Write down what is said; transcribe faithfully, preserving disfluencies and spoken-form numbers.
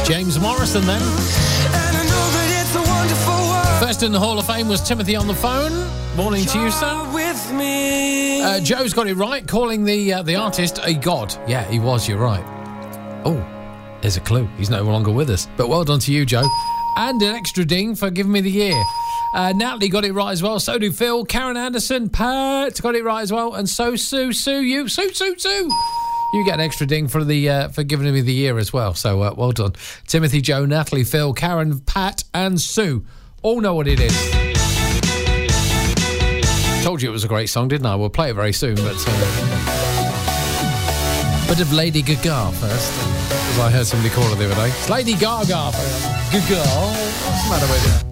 James Morrison then. And I know that it's a wonderful world. First in the Hall of Fame was Timothy on the phone. Morning to you, sir. With me. Uh, Joe's got it right, calling the uh, the artist a god. Yeah, he was, you're right. Oh, there's a clue. He's no longer with us. But well done to you, Joe. And an extra ding for giving me the year. Uh, Natalie got it right as well. So do Phil. Karen Anderson. Pat got it right as well. And so Sue, Sue, you. Sue, Sue, Sue. You get an extra ding for the uh, for giving me the year as well. So uh, well done. Timothy, Joe, Natalie, Phil, Karen, Pat and Sue all know what it is. Told you it was a great song, didn't I? We'll play it very soon, but uh, bit of Lady Gaga first, as I heard somebody call her the other day. It's Lady Gaga. Gaga. What's the matter with you?